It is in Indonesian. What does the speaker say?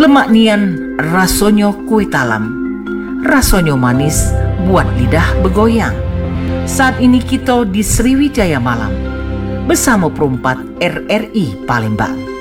Lemak nian rasonyo kue talam, rasonyo manis buat lidah begoyang. Saat ini kita di Sriwijaya Malam bersama perempat RRI Palembang.